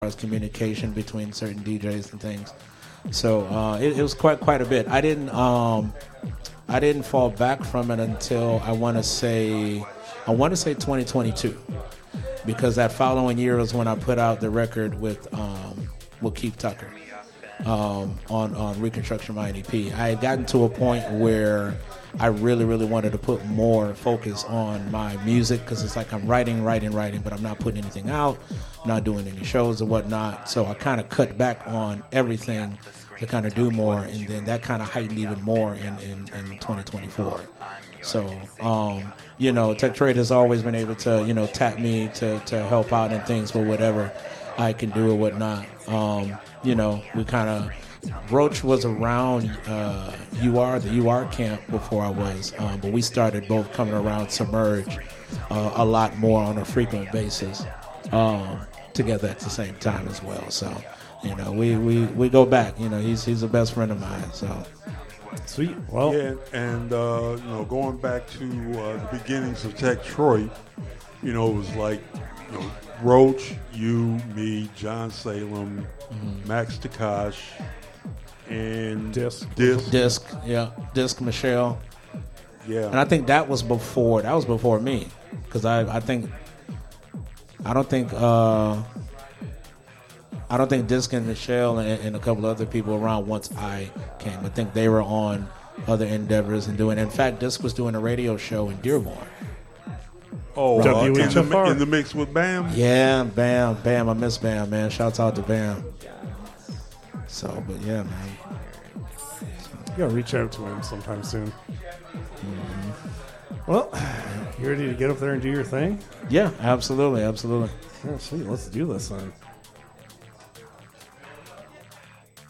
as communication between certain DJs and things. So it was quite a bit. I didn't fall back from it until I want to say 2022, because that following year was when I put out the record with Keith Tucker on Reconstruction of My NEP. I had gotten to a point where I really wanted to put more focus on my music, because it's like I'm writing, but I'm not putting anything out, not doing any shows or whatnot. So I kind of cut back on everything to kind of do more, and then that kind of heightened even more in 2024. So, Tech Trade has always been able to, tap me to help out in things for whatever I can do or whatnot. We kind of, Roach was around the UR camp before I was, but we started both coming around Submerge a lot more on a frequent basis together at the same time as well. So, we go back. He's the best friend of mine. So. Sweet. Well, yeah, and going back to the beginnings of Tech Detroit, it was like, Roach, you, me, John Salem, Max Takash, and Disc, Michelle. Yeah, and I think that was before me, because I don't think Disc and Michelle and a couple other people around once I came. I think they were on other endeavors and doing. In fact, Disc was doing a radio show in Dearborn. Oh, WHFR. in the mix with Bam? Yeah, Bam. I miss Bam, man. Shouts out to Bam. So, but yeah, man. You gotta reach out to him sometime soon. Mm-hmm. Well, you ready to get up there and do your thing? Yeah, absolutely. Yeah, sweet. Let's do this then.